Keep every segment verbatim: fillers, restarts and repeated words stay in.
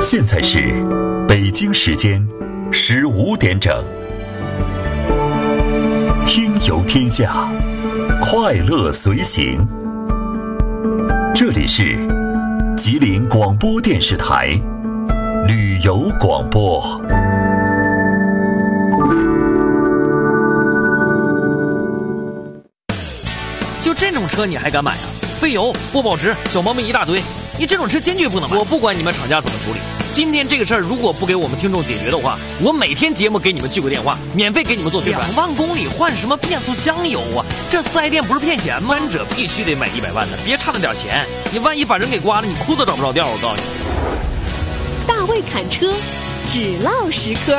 现在是北京时间十五点整，听游天下，快乐随行。这里是吉林广播电视台旅游广播。 就这种车你还敢买啊？费油、不保值，小毛病一大堆，你这种车坚决不能买。我不管你们厂家怎么处理，今天这个事儿如果不给我们听众解决的话，我每天节目给你们聚个电话，免费给你们做宣传。两万公里换什么变速箱油啊？这四 S 店不是骗钱吗？三者必须得买一百万的，别差那点钱，你万一把人给刮了，你裤子找不着调。我告诉你， 大卫侃车，只唠实科。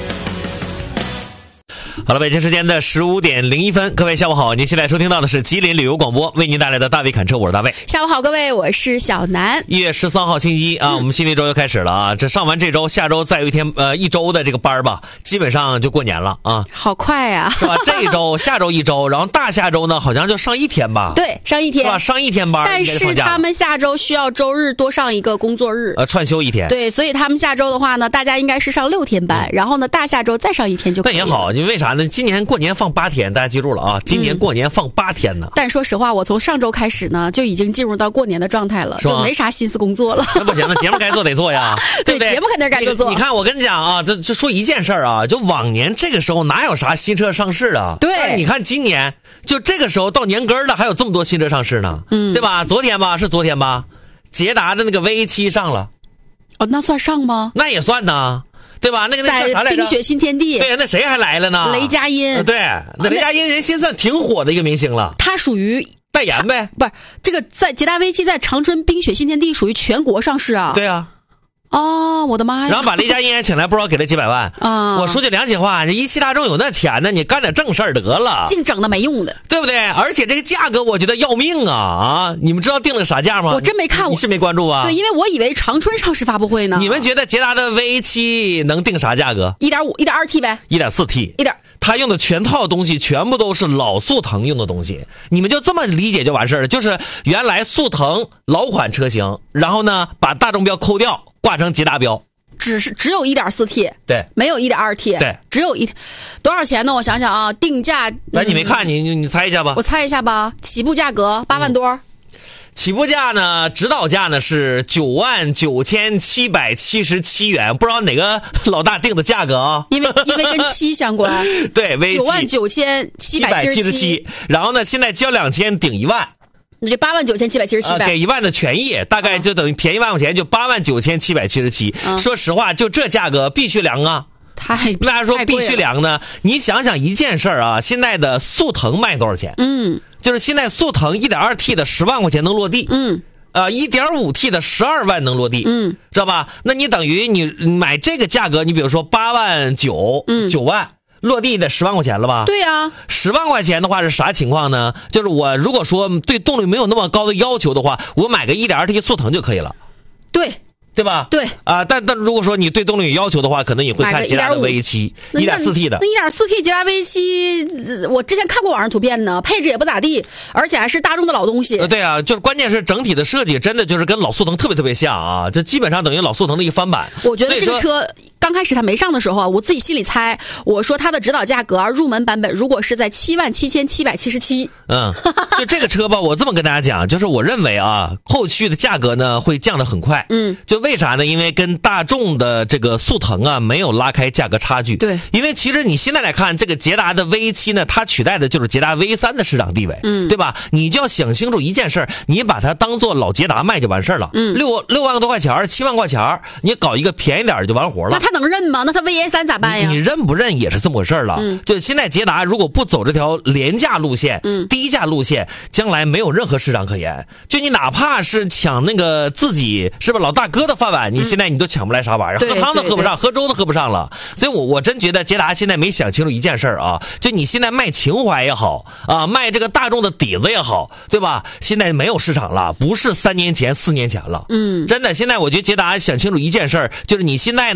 好了，北京时间的十五点零一分，各位下午好，您现在收听到的是吉林旅游广播为您带来的大卫侃车，我是大卫。 下午好，各位，我是小南。 一月十三号星期一啊、嗯，我们新的一周又开始了啊！这上完这周，下周再有一天呃一周的这个班吧，基本上就过年了啊。 好快啊， 是吧？这一周、下周一周，然后大下周呢，好像就上一天吧？ 对，上一天， 是吧？上一天班， 但是他们下周需要周日多上一个工作日， 呃，串休一天。 对，所以他们下周的话呢，大家应该是上六天班，嗯、然后呢，大下周再上一天就可以了。 那也好，因为为啥呢？今年过年放八天，大家记住了啊！今年过年放八天呢、嗯。 但说实话，我从上周开始呢，就已经进入到过年的状态了，就没啥心思工作了。 那不行，那节目该做得做呀，对不对？ 节目肯定该做做。 你看，我跟你讲啊，这这说一件事儿啊，就往年这个时候哪有啥新车上市啊？ 对， 你看今年就这个时候到年根儿了，还有这么多新车上市呢，嗯，对吧？昨天吧，是昨天吧，捷达的那个 V 七 上了。 哦，那算上吗？ 那也算呢。对吧？那个那叫啥来着？ 冰雪新天地。 对，那谁还来了呢？ 雷佳音。 对，那雷佳音人现在算挺火的一个明星了。 他属于代言呗？ 不是，这个在捷达 V 七 在长春冰雪新天地属于全国上市啊。 对啊。 哦，我的妈呀！ 然后把雷佳音请来，不知道给了几百万啊！我说句良心话，这一汽大众有那钱呢，你干点正事儿得了， 净整的没用的， 对不对？而且这个价格我觉得要命啊啊！你们知道定了啥价吗？ 我真没看， 你是没关注啊？ 对，因为我以为长春上市发布会呢。 你们觉得捷达的 V 七 能定啥价格？ 一点五、一点二 T 呗， 一点四 T， 一点。 他用的全套东西全部都是老速腾用的东西，你们就这么理解就完事儿了。就是原来速腾老款车型，然后呢把大众标抠掉，挂成捷达标。 只是只有 一点四 T， 对， 没有 一点二 T， 对， 只有一多少钱呢？我想想啊，定价， 哎、嗯，你没看，你你猜一下吧。 我猜一下吧，起步价格八万多、嗯。 起步价呢，指导价呢是九万九千七百七十七元，不知道哪个老大定的价格啊？ 因为因为跟七相关。 对， 九万九千七百七十七， 然后呢，现在交两千顶一万。 你这八万九千七百七十七呗， 给一万的权益，大概就等于便宜万块钱，就八万九千七百七十七。说实话，就这价格必须凉啊！ 太为啥说必须凉呢？你想想一件事儿啊，现在的速腾卖多少钱？ 嗯， 就是现在速腾 一点二 T 的十万块钱能落地， 嗯， 呃 一点五 T 的十二万能落地， 嗯， 知道吧？那你等于你买这个价格，你比如说八万九， 嗯， 九万。落地得十万块钱了吧？ 对呀、啊， 十万块钱的话是啥情况呢？就是我如果说对动力没有那么高的要求的话，我买个 一点二 T 速腾就可以了。 对。 对吧？ 对啊、呃，但但如果说你对动力有要求的话，可能你会看捷达的 V 七 一点四 T 的。 那 一点四 T 捷达 V 七，我之前看过网上图片呢，配置也不咋地，而且还是大众的老东西。 呃，对啊，就是关键是整体的设计真的就是跟老速腾特别特别像啊，这基本上等于老速腾的一个翻版。 我觉得这个车刚开始它没上的时候啊，我自己心里猜，我说它的指导价格啊，入门版本如果是在七万七千七百七十七， 嗯，就这个车吧，我这么跟大家讲，就是我认为啊，后续的价格呢会降得很快。 嗯， 就为啥呢？因为跟跟大众的这个速腾啊没有拉开价格差距。 对， 因为其实你现在来看这个捷达的 V 七 呢，它取代的就是捷达 V 三 的市场地位， 嗯， 对吧？你就要想清楚一件事，你把它当做老捷达卖就完事了。 嗯， 六六万多块钱，七万块钱，你搞一个便宜点就完活了。 那他能认吗？那他 V 三 咋办呀？ 你, 你认不认也是这么回事了。 嗯， 就现在捷达如果不走这条廉价路线， 嗯， 低价路线，将来没有任何市场可言。就你哪怕是抢那个自己是吧老大哥的饭碗，你现在你都抢不来啥玩意儿。 嗯， 喝汤都喝不上，喝粥都喝不上了。所以我我真觉得捷达现在没想清楚一件事啊，就你现在卖情怀也好啊，卖这个大众的底子也好，对吧？现在没有市场了，不是三年前四年前了。 嗯， 真的，现在我觉得捷达想清楚一件事，就是你现在呢有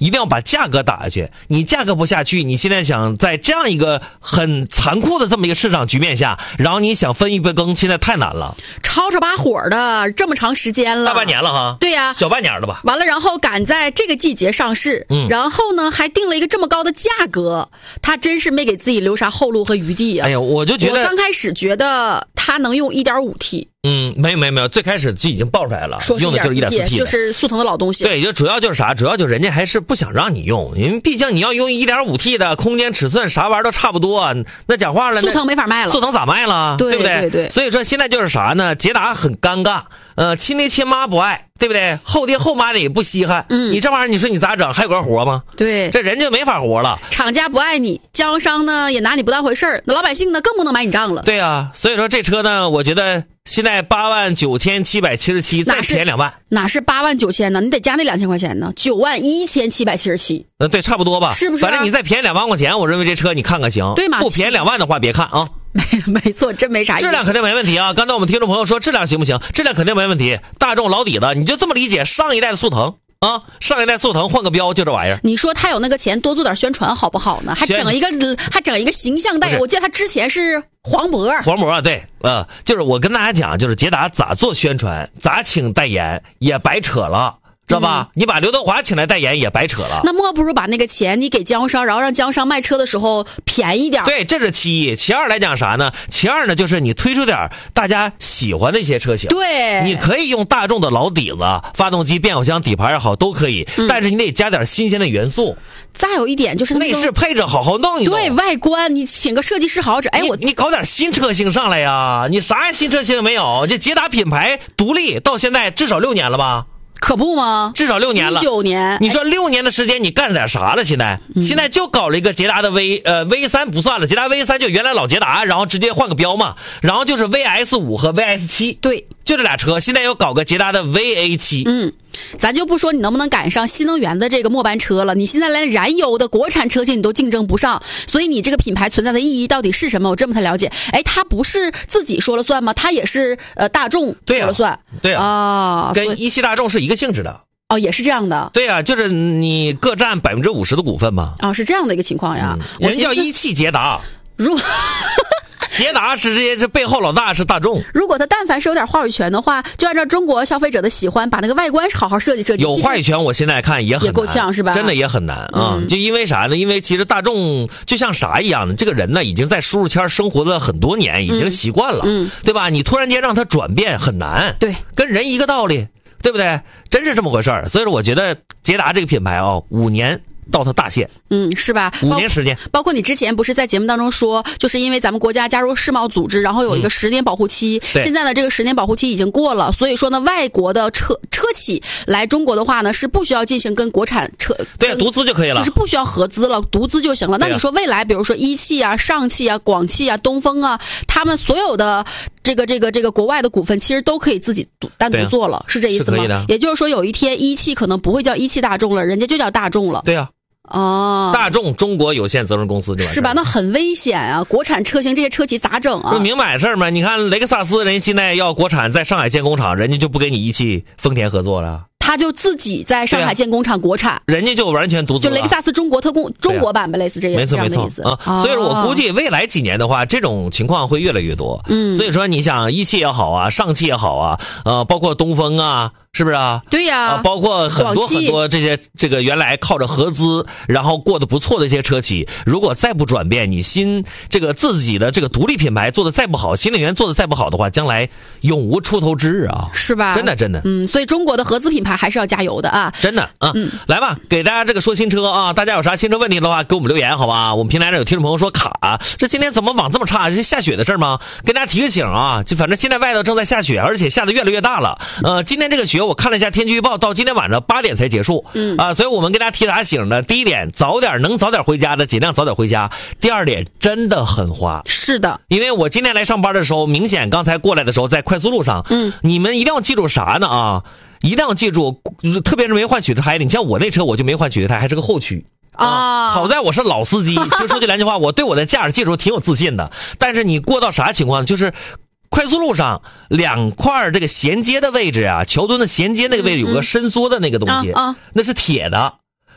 一定要把价格打下去。你价格不下去，你现在想在这样一个很残酷的这么一个市场局面下，然后你想分一杯羹，现在太难了。 吵吵把火的这么长时间了， 大半年了哈。 对呀、啊， 小半年了吧。 完了，然后赶在这个季节上市，嗯，然后呢还定了一个这么高的价格，他真是没给自己留啥后路和余地啊。 哎呀，我就觉得， 我刚开始觉得他能用 一点五 T。 嗯，没有没有没有，最开始就已经爆出来了， 说用的就是 一点四 T， 就是速腾的老东西。 对，就主要就是啥？主要就是人家还是不想让你用，因为毕竟你要用 一点五 T 的，空间尺寸啥玩意儿都差不多，那讲话了， 速腾没法卖了， 速腾咋卖了？ 对对不对？ 对对。 所以说现在就是啥呢？捷达很尴尬，呃，亲爹亲妈不爱，对不对？后爹后妈的也不稀罕，嗯，你这玩意儿你说你咋整？还有个活吗？ 对， 这人就没法活了。 厂家不爱你，经销商呢也拿你不当回事儿，那老百姓呢更不能买你账了。 对啊，所以说这车呢，我觉得。现在八万九千七百七十七，再便宜两万， 哪是八万九千呢？你得加那两千块钱呢，九万一千七百七十七。 呃，对，差不多吧， 是不是、啊？ 反正你再便宜两万块钱，我认为这车你看看行， 对吗？ 不便宜两万的话，别看啊。 没没错，真没啥意思。 质量肯定没问题啊！刚才我们听众朋友说质量行不行？质量肯定没问题。大众老底子，你就这么理解，上一代的速腾。啊，上一代速腾换个标就这玩意儿。 你说他有那个钱多做点宣传好不好呢？还整一个还整一个形象代言。我记得他之前是黄渤。 黄渤对，呃，就是我跟大家讲，就是捷达咋做宣传，咋请代言也白扯了。知道吧、嗯？你把刘德华请来代言也白扯了。 那莫不如把那个钱你给经销商，然后让经销商卖车的时候便宜点。 对，这是其一。其二来讲啥呢？其二呢，就是你推出点大家喜欢的一些车型。 对， 你可以用大众的老底子，发动机、变速箱、底盘也好，都可以、嗯。但是你得加点新鲜的元素。 再有一点就是、那个、 内饰配置好好弄一弄。 对，外观你请个设计师好好整。哎，我你搞点新车型上来呀！你啥新车型也没有？这捷达品牌独立到现在至少六年了吧？ 可不吗？ 至少六年了， 一九年。 你说六年的时间，你干点啥了？现在、嗯，现在就搞了一个捷达的 V 呃 V 三不算了，捷达 V 三就原来老捷达，然后直接换个标嘛，然后就是 V S 五和 V S 七， 对， 就这俩车。现在又搞个捷达的 V A 七， 嗯，咱就不说你能不能赶上新能源的这个末班车了，你现在连燃油的国产车型你都竞争不上，所以你这个品牌存在的意义到底是什么？我真不太了解。哎，他不是自己说了算吗？他也是呃大众说了算， 对啊， 啊， 跟一汽大众是一个性质的。 哦，也是这样的。 对啊，就是你各占百分之五十的股份嘛。 啊、哦，是这样的一个情况呀。 嗯、人叫一汽捷达， 如捷达是这些是背后老大是大众。 如果他但凡是有点话语权的话，就按照中国消费者的喜欢，把那个外观好好设计设计。 有话语权，我现在看也很难， 也够呛是吧？ 真的也很难啊、嗯！就因为啥呢？因为其实大众就像啥一样的，这个人呢已经在输入圈生活了很多年，已经习惯了，嗯，对吧？你突然间让他转变很难， 对， 跟人一个道理。对不对？真是这么回事儿。所以说，我觉得捷达这个品牌啊、哦，五年到它大限， 嗯，是吧？ 五年时间。 包括你之前不是在节目当中说，就是因为咱们国家加入世贸组织，然后有一个十年保护期。 嗯、 现在呢，这个十年保护期已经过了，所以说呢，外国的车车企来中国的话呢，是不需要进行跟国产车对独资就可以了， 就是不需要合资了，独资就行了。那你说未来，比如说一汽啊、上汽啊、广汽啊、东风啊，他们所有的这个这个这个国外的股份，其实都可以自己单独做了，是这意思吗？也就是说，有一天一汽可能不会叫一汽大众了，人家就叫大众了。 对啊。 哦， 大众中国有限责任公司是吧？那很危险啊！国产车型这些车企咋整啊？ 不明摆事儿吗？你看雷克萨斯人现在要国产在上海建工厂，人家就不跟你一汽丰田合作了。 他就自己在上海建工厂国产，啊、 人家就完全独资了， 就雷克萨斯中国特供中国版吧，类似这个没错没错啊。 哦、 所以说我估计未来几年的话，这种情况会越来越多。嗯，所以说你想一汽也好啊，上汽也好啊，呃，包括东风啊。是不是啊？ 对呀、 啊，包括很多很多这些这个原来靠着合资然后过得不错的一些车企，如果再不转变，你新这个自己的这个独立品牌做的再不好，新能源做的再不好的话，将来永无出头之日啊！ 是吧？ 真的真的， 嗯，所以中国的合资品牌还是要加油的啊！ 真的啊，嗯，来吧，给大家这个说新车啊，大家有啥新车问题的话，给我们留言好吧？我们平台上有听众朋友说卡，这今天怎么网这么差？是下雪的事吗？跟大家提个醒啊，就反正现在外头正在下雪，而且下的越来越大了。呃，今天这个雪我看了一下天气预报。到今天晚上八点才结束，嗯啊，所以我们跟大家提啥醒呢？第一点，早点能早点回家的，尽量早点回家。第二点，真的很滑， 是的， 因为我今天来上班的时候，明显刚才过来的时候在快速路上，嗯，你们一定要记住啥呢啊？一定要记住，特别是没换雪地胎的，你像我那车，我就没换雪地胎，还是个后驱。啊，好在我是老司机，其实说句良心话，我对我的驾驶技术挺有自信的。但是你过到啥情况，就是快速路上两块这个衔接的位置啊，桥墩的衔接那个位置有个伸缩的那个东西， 嗯啊啊、 那是铁的。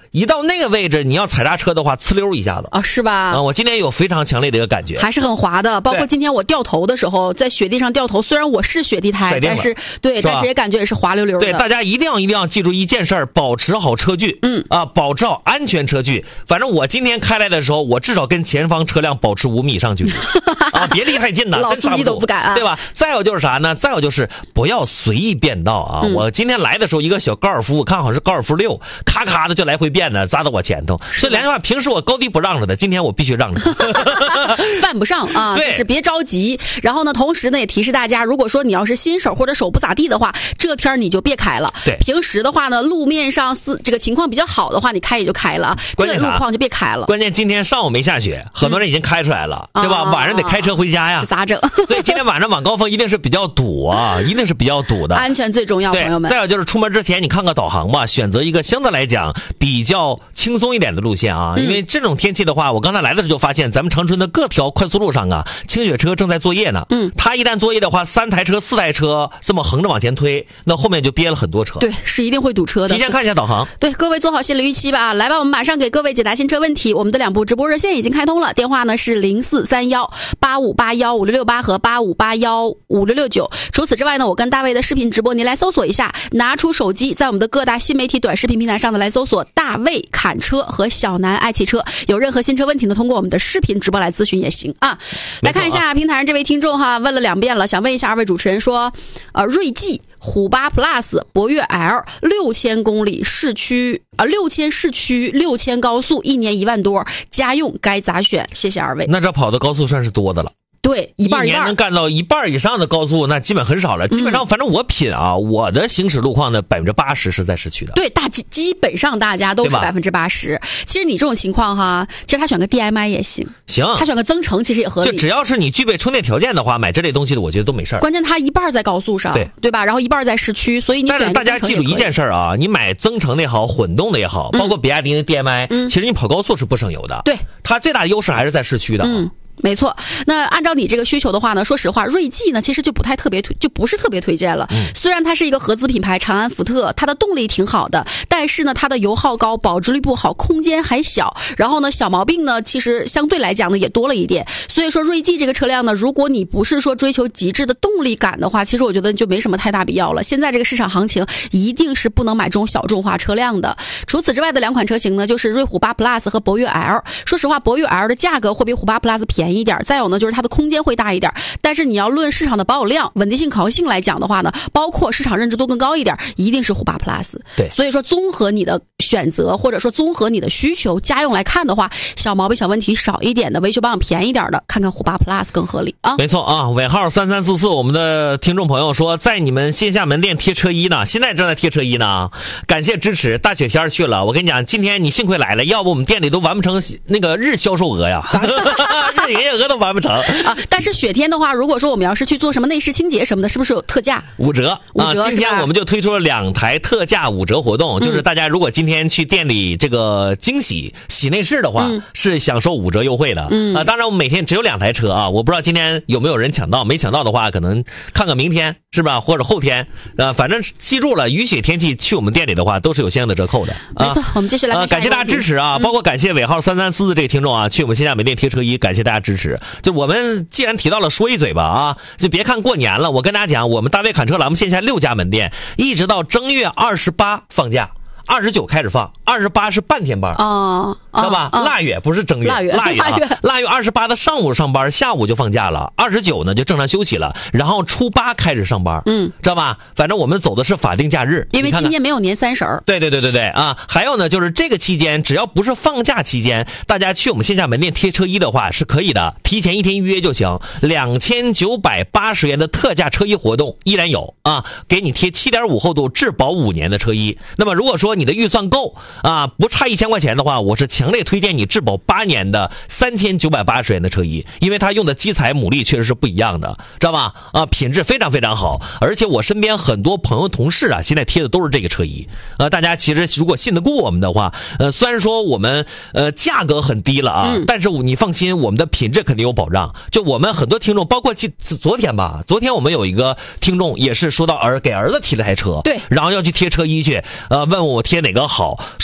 一到那个位置，你要踩刹车的话，呲溜一下子啊，是吧？ 啊，我今天有非常强烈的一个感觉， 还是很滑的。包括今天我掉头的时候，在雪地上掉头，虽然我是雪地胎，但是对，是但是也感觉也是滑溜溜的。 对，大家一定要一定要记住一件事儿，保持好车距， 嗯啊，保持好安全车距。反正我今天开来的时候，我至少跟前方车辆保持五米以上距离啊，别离太近了， 老司机都不敢啊， 对吧？再有就是啥呢？再有就是不要随意变道啊！ 嗯、 我今天来的时候，一个小高尔夫，我看好像是高尔夫六，咔咔的就来回变呢，扎到我前头。所以两句话，平时我高低不让着的，今天我必须让着。 犯不上啊，就是别着急。然后呢，同时呢也提示大家，如果说你要是新手或者手不咋地的话，这天你就别开了。 对， 平时的话呢，路面上这个情况比较好的话，你开也就开了，这个路况就别开了。 关键今天上午没下雪，很多人已经开出来了，嗯、对吧？啊、晚上得开车回家呀， 这咋整？ 所以今天晚上晚高峰一定是比较堵啊，一定是比较堵的。 安全最重要，朋友们。 再有就是出门之前，你看看导航吧，选择一个相对来讲比较轻松一点的路线啊。嗯、因为这种天气的话，我刚才来的时候就发现，咱们长春的各条快速路上啊，清雪车正在作业呢。 嗯， 它一旦作业的话，三台车、四台车这么横着往前推，那后面就憋了很多车。 对，是一定会堵车的。 提前看一下导航。 对，各位做好心理预期吧。来吧，我们马上给各位解答新车问题。我们的两部直播热线已经开通了，电话呢是零四三幺八五八幺五六六八和八五八幺五六六九。除此之外呢，我跟大卫的视频直播，您来搜索一下，拿出手机，在我们的各大新媒体短视频平台上呢来搜索大卫侃车和小南爱汽车。有任何新车问题呢，通过我们的视频直播来咨询也行啊。来看一下平台上这位听众哈，问了两遍了，想问一下二位主持人说，呃，锐际、虎八 Plus、博越 L 六千公里市区啊，六千市区，六千高速，一年一万多，家用该咋选？谢谢二位。 那这跑的高速算是多的了。 对，一半一年能干到一半以上的高速，那基本很少了。基本上，反正我品啊，嗯、我的行驶路况的百分之八十是在市区的。 对，大基基本上大家都是百分之八十。其实你这种情况哈，其实他选个 D M I 也行， 行， 他选个增程其实也合理。 就只要是你具备充电条件的话，买这类东西的，我觉得都没事儿。 关键他一半在高速上， 对对吧？然后一半在市区，所以你选。 但是大家记住一件事儿啊，你买增程的也好，混动的也好，包括比亚迪的 D M I，、嗯、其实你跑高速是不省油的。 对， 它最大的优势还是在市区的。 嗯。没错，那按照你这个需求的话呢，说实话，锐际呢其实就不太特别推，就不是特别推荐了。嗯、虽然它是一个合资品牌，长安福特，它的动力挺好的，但是呢，它的油耗高，保值率不好，空间还小，然后呢，小毛病呢，其实相对来讲呢也多了一点。所以说，锐际这个车辆呢，如果你不是说追求极致的动力感的话，其实我觉得就没什么太大必要了。现在这个市场行情一定是不能买这种小众化车辆的。除此之外的两款车型呢，就是瑞虎八 Plus 和博越 L。说实话，博越 L 的价格会比虎八 Plus 便宜一点，再有呢就是它的空间会大一点，但是你要论市场的保有量、稳定性、可靠性来讲的话呢，包括市场认知度更高一点，一定是虎八 Plus。 对， 所以说综合你的选择或者说综合你的需求，家用来看的话，小毛病、小问题少一点的，维修保养便宜一点的，看看虎八 Plus 更合理啊。 没错啊，尾号三三四四，我们的听众朋友说，在你们线下门店贴车衣呢，现在正在贴车衣呢，感谢支持。大雪天去了，我跟你讲，今天你幸亏来了，要不我们店里都完不成那个日销售额呀，日营业额都完不成啊。但是雪天的话，如果说我们要是去做什么内饰清洁什么的，是不是有特价五折？ 五折、 啊、今天我们就推出了两台特价五折活动，嗯、就是大家如果今天去店里这个惊喜洗内饰的话，嗯、是享受五折优惠的。嗯啊，当然我们每天只有两台车啊，我不知道今天有没有人抢到，没抢到的话，可能看看明天是吧，或者后天。呃，反正记住了，雨雪天气去我们店里的话，都是有相应的折扣的。 啊、没错，我们继续来看、呃。 感谢大家支持啊，嗯、包括感谢尾号三三四四这个听众啊，去我们线下门店贴车衣，感谢大家支持。就我们既然提到了，说一嘴吧啊，就别看过年了，我跟大家讲，我们大卫侃车栏目线下六家门店，一直到正月二十八放假。二十九开始放，二十八是半天班哦， 知道吧？ 哦、 腊月不是正月， 腊月， 腊月啊，腊月二十八的上午上班，下午就放假了。二十九呢就正常休息了，然后初八开始上班， 嗯， 知道吧？反正我们走的是法定假日， 因为今年没有年三十儿。 对对对对对啊！还有呢，就是这个期间，只要不是放假期间，大家去我们线下门店贴车衣的话是可以的，提前一天预约就行。两千九百八十元的特价车衣活动依然有啊，给你贴七点五厚度质保五年的车衣。那么如果说你的预算够啊，不差一千块钱的话，我是强烈推荐你质保八年的三千九百八十元的车衣，因为它用的基材牡蛎确实是不一样的，知道吧？啊，品质非常非常好，而且我身边很多朋友同事啊，现在贴的都是这个车衣。呃，大家其实如果信得过我们的话，呃，虽然说我们呃价格很低了啊，嗯、但是你放心，我们的品质肯定有保障。就我们很多听众，包括昨天吧，昨天我们有一个听众也是说到儿给儿子提了台车， 对， 然后要去贴车衣去，呃，问我贴哪个好。说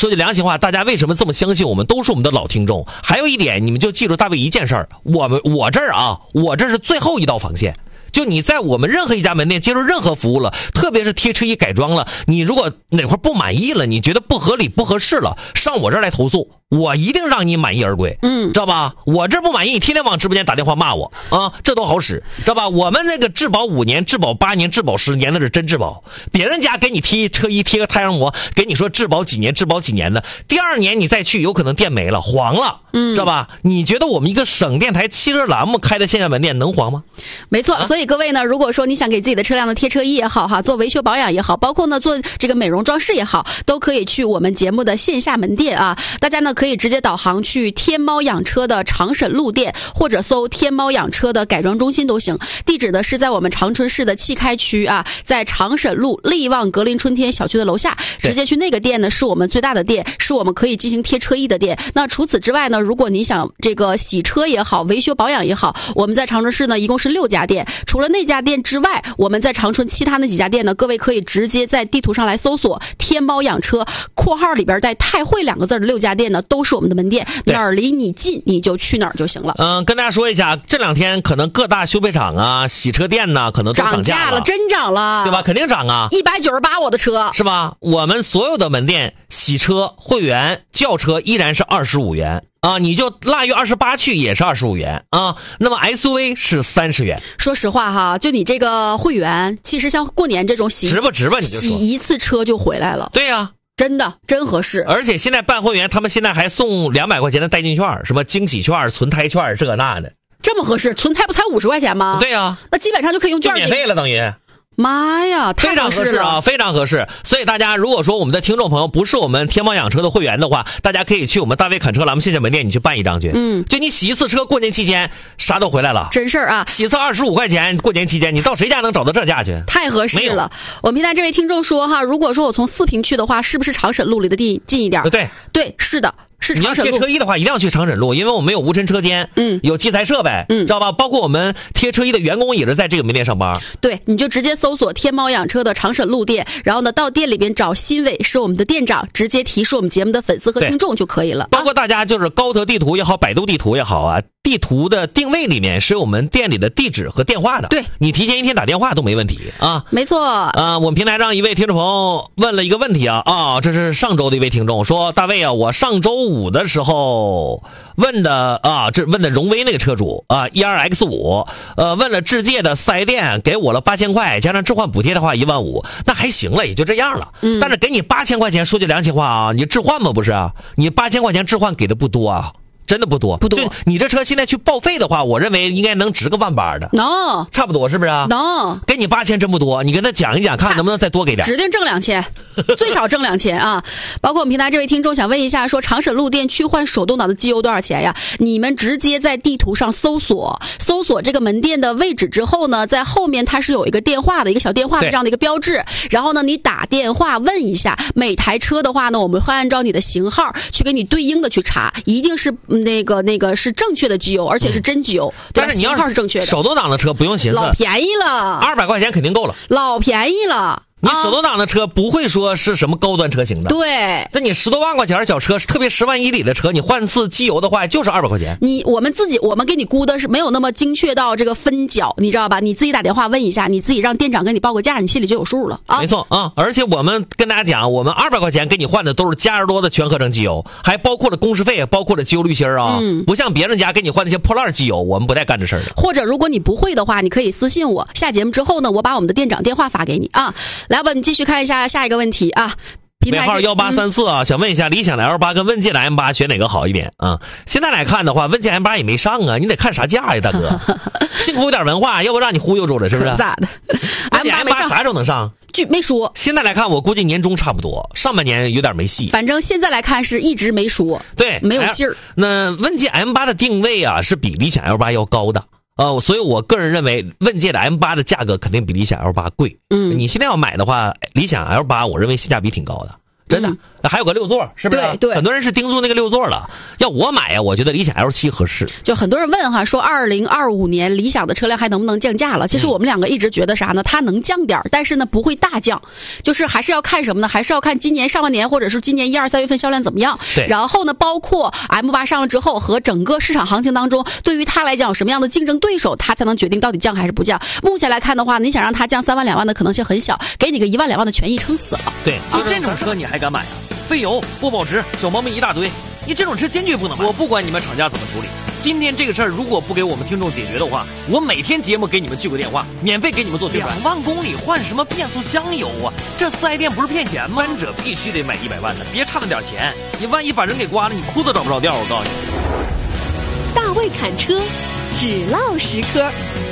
说句良心话，大家为什么这么相信我们，都是我们的老听众。还有一点，你们就记住大卫一件事儿，我们我这儿啊，我这是最后一道防线。就你在我们任何一家门店接受任何服务了，特别是贴车衣改装了，你如果哪块不满意了，你觉得不合理不合适了，上我这儿来投诉，我一定让你满意而归，嗯，知道吧？我这不满意，你天天往直播间打电话骂我啊，这都好使，知道吧？我们那个质保五年、质保八年、质保十年那是真质保，别人家给你贴车衣贴个太阳膜，给你说质保几年、质保几年的，第二年你再去，有可能店没了，黄了，嗯，知道吧？你觉得我们一个省电台汽车栏目开的线下门店能黄吗？ 没错，啊、所以各位呢，如果说你想给自己的车辆的贴车衣也好哈，做维修保养也好，包括呢做这个美容装饰也好，都可以去我们节目的线下门店啊。大家呢可以直接导航去天猫养车的长沈路店，或者搜天猫养车的改装中心都行。地址呢是在我们长春市的蕲开区啊，在长沈路力旺格林春天小区的楼下，直接去那个店呢是我们最大的店，是我们可以进行贴车衣的店。那除此之外呢，如果你想这个洗车也好，维修保养也好，我们在长春市呢一共是六家店。除了那家店之外，我们在长春其他那几家店呢，各位可以直接在地图上来搜索天猫养车括号里边带太会两个字的六家店呢，都是我们的门店，哪儿离你近你就去哪儿就行了。 嗯，跟大家说一下，这两天可能各大修配厂啊、洗车店呢，可能都涨价了， 涨价了，真涨了， 对吧？肯定涨啊， 一百九十八我的车是吧？我们所有的门店洗车、会员、轿车依然是二十五元。啊，你就腊月二十八去也是二十五元啊。那么 S U V 是三十元。 说实话哈，就你这个会员，其实像过年这种洗值不值吧？你就说洗一次车就回来了。 对呀、啊， 真的真合适。 而且现在办会员，他们现在还送两百块钱的代金券，什么惊喜券、存胎券，这那的。 这么合适，存胎不才五十块钱吗？ 对呀、啊， 那基本上就可以用券免费了，等于。 妈呀，太非常合适啊，非常合适。所以大家如果说我们的听众朋友不是我们天猫养车的会员的话，大家可以去我们大卫侃车栏目线下门店，你去办一张去。嗯，就你洗一次车，过年期间啥都回来了， 真事儿啊！ 洗一次二十五块钱，过年期间你到谁家能找到这价去？ 太合适了。我们平台这位听众说哈，如果说我从四平去的话，是不是长沈路离得近近一点？ 对对，是的。是你要贴车衣的话，一定要去长沈路，因为我们有无尘车间，嗯，有器材设备，嗯，知道吧？包括我们贴车衣的员工也是在这个门店上班。 对，你就直接搜索天猫养车的长沈路店，然后呢，到店里边找新伟是我们的店长，直接提示我们节目的粉丝和听众就可以了。 包括大家就是高德地图也好，百度地图也好啊，地图的定位里面是有我们店里的地址和电话的。 对， 你提前一天打电话都没问题啊。 没错。 啊，我们平台上一位听众朋友问了一个问题啊啊，这是上周的一位听众说，大卫啊，我上周五的时候。问的啊，这问的荣威那个车主啊 ，E R X 五，呃，问了智界的四 S 店，给我了八千块，加上置换补贴的话一万五，那还行了，也就这样了。嗯，但是给你八千块钱，说句良心话啊，你置换吗？不是啊，你八千块钱置换给的不多啊。真的不多， 不多。 你这车现在去报废的话，我认为应该能值个万八的， 能， 差不多是不是啊？ 能。 给你八千真不多，你跟他讲一讲，看能不能再多给点。 指定挣两千，最少挣两千啊！包括我们平台这位听众想问一下，说长沈路店去换手动挡的机油多少钱呀？你们直接在地图上搜索，搜索这个门店的位置之后呢，在后面它是有一个电话的一个小电话的这样的一个标志，然后呢，你打电话问一下，每台车的话呢，我们会按照你的型号去给你对应的去查，一定是。那个那个是正确的机油，而且是真机油， 嗯、但是你要是正确的。 手动挡的车不用寻思， 老便宜了， 二百块钱肯定够了， 老便宜了。 你手动挡的车不会说是什么高端车型的， 对。 那你十多万块钱小车，特别十万以里的车，你换次机油的话就是二百块钱。 你我们自己我们给你估的是没有那么精确到这个分角，你知道吧？你自己打电话问一下，你自己让店长给你报个价，你心里就有数了啊。 没错啊，而且我们跟大家讲，我们二百块钱给你换的都是嘉实多的全合成机油，还包括了工时费，包括了机油滤芯啊。嗯，不像别人家给你换那些破烂机油，我们不带干这事儿的。 或者如果你不会的话，你可以私信我，下节目之后呢，我把我们的店长电话发给你啊。来吧，你继续看一下。下一个问题啊， 尾号一八三四啊，想问一下，理想的 L 八跟问界的 M 八选哪个好一点啊？现在来看的话，问界 M 八也没上啊，你得看啥价呀，大哥。幸亏有点文化，要不让你忽悠住了，是不是？ 咋的 ？M 八 M 八啥时候能上？ 据没说。 现在来看，我估计年终差不多，上半年有点没戏。 反正现在来看是一直没说， 对， 没有信儿。 那问界 M 八的定位啊，是比理想 L 八要高的。呃，所以我个人认为，问界的 M 八的价格肯定比理想 L 八贵。嗯，你现在要买的话，理想 L 八我认为性价比挺高的。 真的、嗯、还有个六座，是不是？ 对对， 很多人是盯住那个六座了。要我买呀，我觉得理想 L 七 合适。 就很多人问哈，说二零二五年理想的车辆还能不能降价了？其实我们两个一直觉得啥呢？它能降点，但是呢不会大降，就是还是要看什么呢？还是要看今年上半年或者是今年一二三月份销量怎么样。 对。 然后呢，包括 M 八 上了之后和整个市场行情当中，对于它来讲有什么样的竞争对手，它才能决定到底降还是不降。目前来看的话，你想让它降三万两万的可能性很小，给你个一万两万的权益撑死了。 对，就这种车你还敢买啊？费油不保值，小毛病一大堆，你这种车坚决不能买。我不管你们厂家怎么处理，今天这个事儿如果不给我们听众解决的话，我每天节目给你们聚个电话，免费给你们做宣传。两万公里换什么变速箱油啊？这四 S 店不是骗钱吗？三者必须得买一百万的，别差那点钱，你万一把人给刮了，你裤子找不着调。我告诉你， 大卫侃车，只唠实科。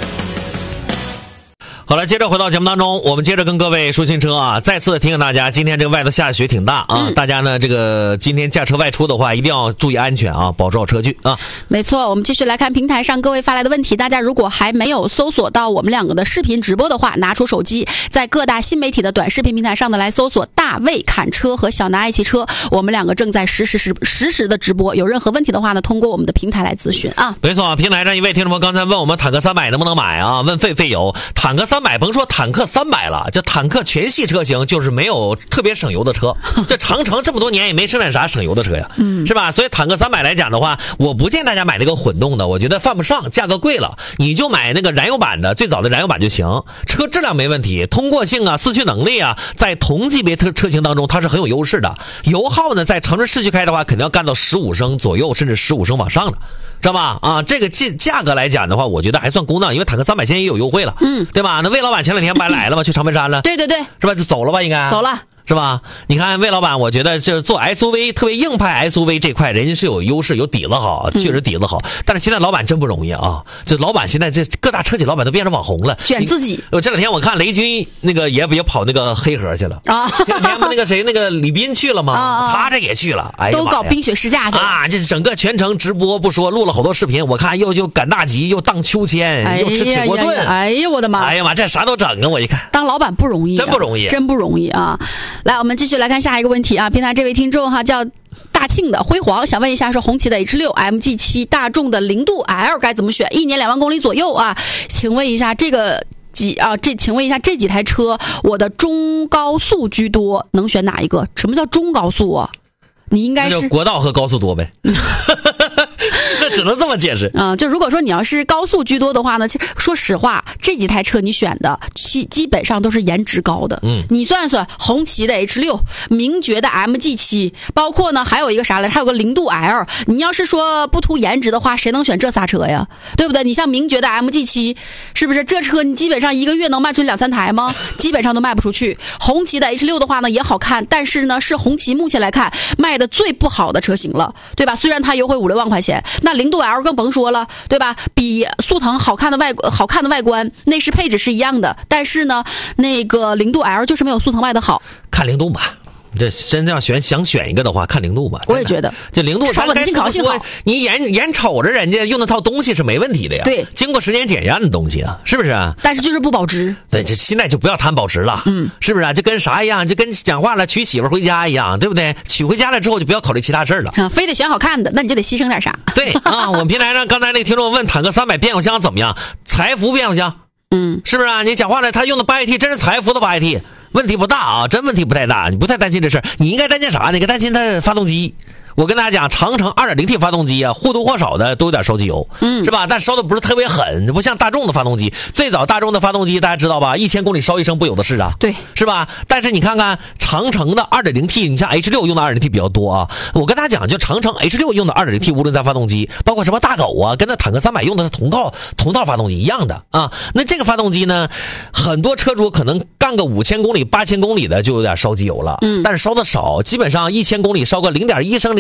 好了，接着回到节目当中，我们接着跟各位说新车啊！再次提醒大家，今天这个外头下的雪挺大啊，嗯、大家呢这个今天驾车外出的话，一定要注意安全啊，保持好车距啊。 没错，我们继续来看平台上各位发来的问题。大家如果还没有搜索到我们两个的视频直播的话，拿出手机，在各大新媒体的短视频平台上的来搜索大卫侃车和小南爱汽车，我们两个正在实时实实时的直播。有任何问题的话呢，通过我们的平台来咨询啊。 没错，平台上一位听众朋友刚才问我们坦克三百能不能买啊？问费费油，坦克三百甭说坦克三百了，这坦克全系车型就是没有特别省油的车。这长城这么多年也没生产啥省油的车呀，嗯，是吧？所以坦克三百来讲的话，我不建议大家买那个混动的，我觉得犯不上，价格贵了，你就买那个燃油版的，最早的燃油版就行。车质量没问题，通过性啊、四驱能力啊，在同级别车车型当中它是很有优势的。油耗呢，在城市市区开的话，肯定要干到十五升左右，甚至十五升往上的。知道吧？啊，这个价价格来讲的话，我觉得还算公道，因为坦克三百现在也有优惠了，嗯，对吧？那魏老板前两天不还来了吗？去长白山了， 对对对， 是吧？就走了吧，应该走了。 是吧？你看魏老板，我觉得就是做 S U V 特别硬派 S U V 这块，人家是有优势，有底子好，确实底子好。嗯、但是现在老板真不容易啊！这老板现在这各大车企老板都变成网红了， 卷自己。 我这两天我看雷军那个也也跑那个黑河去了啊，连那个谁那个李斌去了吗？啊、他这也去了，哎呀， 都搞冰雪试驾去了啊！ 这整个全程直播不说，录了好多视频，我看又就赶大集，又荡秋千， 哎、 又吃铁锅炖。 哎呀，我的妈！ 哎呀妈，这啥都整啊！我一看， 当老板不容易、啊， 真不容易， 真不容易啊！来，我们继续来看。看下一个问题啊，平台这位听众哈叫大庆的辉煌，想问一下，说红旗的 H 六 M G 七 大众的零度 L 该怎么选？一年两万公里左右啊，请问一下这个几啊这请问一下这几台车，我的中高速居多，能选哪一个？什么叫中高速啊？你应该是国道和高速多呗。那只能这么解释啊、嗯！就如果说你要是高速居多的话呢，其实说实话，这几台车你选的基基本上都是颜值高的。嗯，你算算，红旗的 H 六、名爵的 M G 七，包括呢还有一个啥来，还有个零度 L。你要是说不图颜值的话，谁能选这仨车呀？对不对？你像名爵的 M G 七，是不是这车你基本上一个月能卖出两三台吗？基本上都卖不出去。红旗的 H 六的话呢也好看，但是呢是红旗目前来看卖的最不好的车型了，对吧？虽然它优惠五六万块钱。那零度 L 更甭说了，对吧？比速腾好看的外好看的外观，内饰配置是一样的，但是呢，那个零度 L 就是没有速腾卖的好。 看零度吧。这真的要选想选一个的话，看零度吧。 我也觉得， 这零度至少稳定性可靠性好。 你眼眼瞅着人家用那套东西是没问题的呀， 对， 经过时间检验的东西啊，是不是啊？ 但是就是不保值。 对，这现在就不要谈保值了，嗯，是不是啊？就跟啥一样，就跟讲话了娶媳妇回家一样，对不对？娶回家了之后就不要考虑其他事了， 啊，非得选好看的，那你就得牺牲点啥？ 对啊，我们平台上刚才那个听众问坦克三百变速箱怎么样？财富变速箱。嗯，是不是啊？你讲话了，他用的八 A T 真是财富的八 A T， 问题不大啊，真问题不太大，你不太担心这事儿。你应该担心啥？你应该担心它的发动机。我跟大家讲，长城 二点零 T 发动机啊，或多或少的都有点烧机油，嗯，是吧？但烧的不是特别狠，不像大众的发动机。最早大众的发动机大家知道吧？一千公里烧一升不有的是啊， 对， 是吧？但是你看看长城的 二点零 T， 你像 H 六 用的 二点零 T 比较多啊。我跟大家讲，就长城 H 六 用的 二点零 T 涡轮增压发动机，包括什么大狗啊，跟那坦克三百用的是同套同套发动机一样的啊。那这个发动机呢，很多车主可能干个五千公里、八千公里的就有点烧机油了，嗯，但是烧的少，基本上一千公里烧个零点一升、零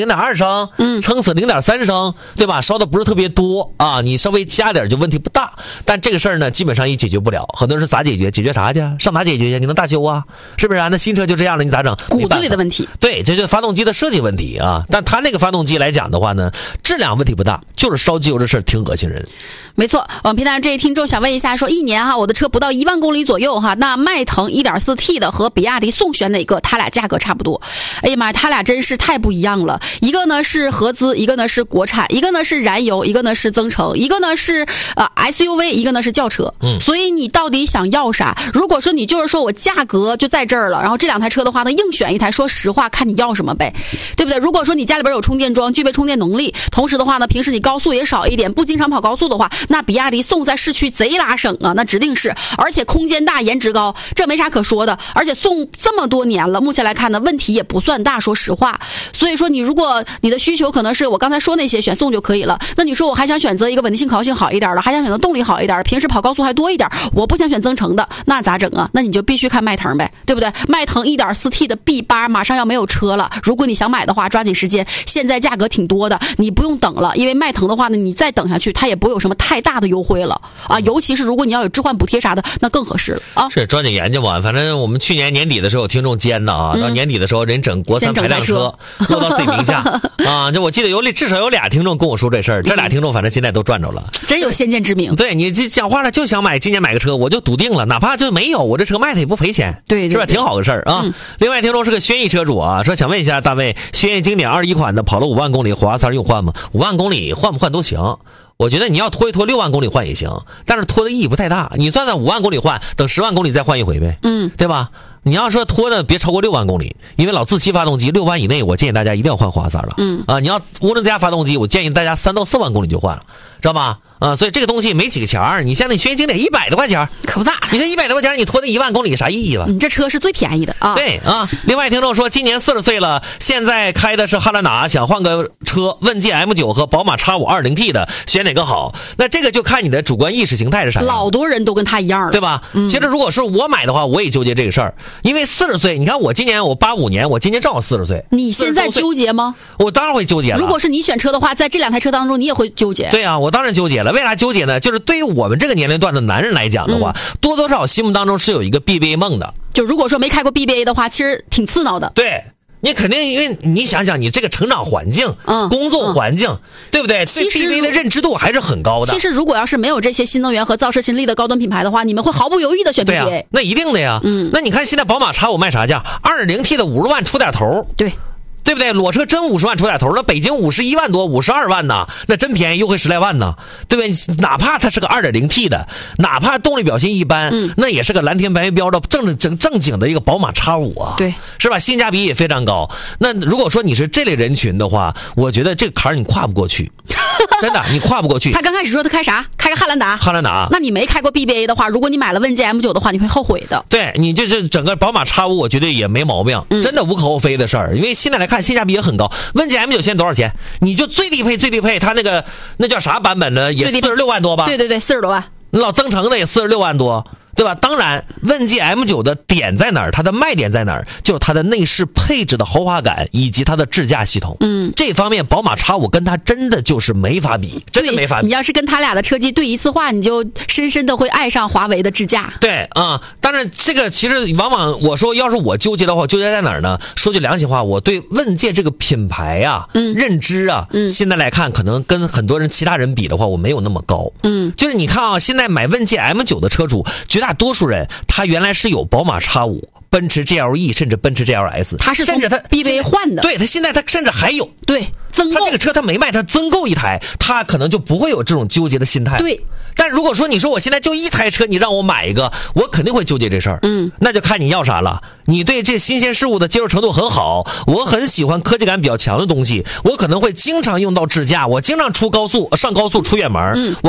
零点二升， 嗯， 撑死零点三升，对吧？烧的不是特别多啊，你稍微加点就问题不大。但这个事儿呢，基本上也解决不了。很多人说咋解决？解决啥去？上哪解决去？你能大修啊？是不是啊？那新车就这样了，你咋整？ 骨子里的问题。 对，这就是发动机的设计问题啊。但他那个发动机来讲的话呢，质量问题不大，就是烧机油这事儿挺恶心人。 没错，我们平台这位听众想问一下，说一年哈，我的车不到一万公里左右哈，那迈腾 一点四 T 的和比亚迪宋选哪个？他俩价格差不多。哎呀妈，他俩真是太不一样了。一个呢是合资，一个呢是国产，一个呢是燃油，一个呢是增程，一个呢是呃 S U V， 一个呢是轿车。 嗯， 所以你到底想要啥？如果说你就是说我价格就在这儿了，然后这两台车的话呢，硬选一台，说实话，看你要什么呗，对不对？如果说你家里边有充电桩，具备充电能力，同时的话呢，平时你高速也少一点，不经常跑高速的话，那比亚迪宋在市区贼拉省啊，那指定是，而且空间大，颜值高，这没啥可说的。而且宋这么多年了，目前来看呢，问题也不算大，说实话。所以说，你如果你的需求可能是我刚才说那些，选宋就可以了。那你说我还想选择一个稳定性、可靠性好一点的，还想选择动力好一点，平时跑高速还多一点，我不想选增程的，那咋整啊？那你就必须看迈腾呗，对不对？迈腾 一点四 T 的 B 八 马上要没有车了，如果你想买的话，抓紧时间，现在价格挺多的，你不用等了，因为迈腾的话呢，你再等下去，它也不会有什么太大的优惠了啊。尤其是如果你要有置换补贴啥的，那更合适了啊。 是抓紧研究吧，反正我们去年年底的时候有听众监的啊，嗯、到年底的时候人整国三排量车落到自己名下啊。就我记得有至少有俩听众跟我说这事儿，这俩听众反正现在都赚着了， 真有先见之明。 对你这讲话了，就想买今年买个车，我就笃定了，哪怕就没有，我这车卖它也不赔钱， 对，对对， 是吧？挺好的事儿啊。嗯、另外听众是个轩逸车主啊，说想问一下大卫，轩逸经典二一款的跑了五万公里，火花塞用换吗？五万公里换不换都行。我觉得你要拖一拖六万公里换也行，但是拖的意义不太大。你算算五万公里换，等十万公里再换一回呗， 嗯， 对吧？你要说拖的别超过六万公里，因为老自吸发动机六万以内，我建议大家一定要换火花塞了。 嗯啊，你要涡轮增压发动机，我建议大家三到四万公里就换了，知道吧？啊，所以这个东西没几个钱儿，你像那轩逸经典一百多块钱， 可不咋。 你说一百多块钱，你拖那一万公里啥意义吧？ 你这车是最便宜的啊。 对啊。另外听众说，今年四十岁了，现在开的是汉兰达，想换个车，问界 M 九 和宝马 X 五 二零 T 的选哪个好？那这个就看你的主观意识形态是啥。 老多人都跟他一样了， 对吧？ 嗯、 其实如果是我买的话，我也纠结这个事儿，因为四十岁，你看我今年我八五年，我今年正好四十岁。 你现在纠结吗？ 我当然会纠结了。 如果是你选车的话，在这两台车当中，你也会纠结。 对啊，我当然纠结了。为啥纠结呢？就是对于我们这个年龄段的男人来讲的话，嗯、多多少少心目当中是有一个 B B A 梦的。 就如果说没开过 B B A 的话，其实挺刺挠的。 对。你肯定，因为你想想，你这个成长环境、 嗯、 工作环境，嗯、对不对？对 B B A 的认知度还是很高的。 其实，如果要是没有这些新能源和造车新力的高端品牌的话，你们会毫不犹豫的选 B B A。 对啊，那一定的呀。 嗯， 那你看现在宝马 X 五 卖啥价？ 二点零 T 的五十万出点头。 对。 对不对？裸车真五十万出点头，那北京五十一万多，五十二万呢，那真便宜，优惠十来万呢，对不对？哪怕它是个 二点零 T 的，哪怕动力表现一般， 嗯、 那也是个蓝天白云标的正正正经的一个宝马 X 五 啊， 对， 是吧？性价比也非常高。那如果说你是这类人群的话，我觉得这个坎儿你跨不过去。真的，你跨不过去。 他刚开始说他开啥？开个汉兰达。 汉兰达。 那你没开过 B B A 的话，如果你买了问界 M 九 的话，你会后悔的。 对，你这这整个宝马 X 五，我觉得也没毛病， 嗯、 真的无可厚非的事儿。因为现在来看，性价比也很高。问界 M 九 现在多少钱？你就最低配最低配，它那个那叫啥版本的，也四十六万多吧？ 对对对，四十多万。 老增程的也四十六万多。对吧？当然，问界 M 九 的点在哪儿？它的卖点在哪儿？就是它的内饰配置的豪华感以及它的智驾系统。 嗯， 这方面宝马 X 五 跟它真的就是没法比，真的没法比。 你要是跟他俩的车机对一次话，你就深深的会爱上华为的智驾。 对啊、嗯，当然这个其实往往我说，要是我纠结的话，纠结在哪儿呢？说句良心话，我对问界这个品牌啊， 嗯， 认知啊， 嗯， 现在来看可能跟很多人其他人比的话，我没有那么高。 嗯， 就是你看啊，现在买问界 M 九 的车主，绝大多数人。他原来是有宝马 X 五、奔驰 G L E 甚至奔驰 G L S， 他是甚至他 B B A 换的， 对他现在他甚至还有对增购， 他这个车他没卖，他增购一台，他可能就不会有这种纠结的心态。 对， 但如果说你说我现在就一台车，你让我买一个，我肯定会纠结这事儿。 嗯， 那就看你要啥了。你对这新鲜事物的接受程度很好，我很喜欢科技感比较强的东西，我可能会经常用到智驾，我经常出高速上高速出远门， 嗯， 我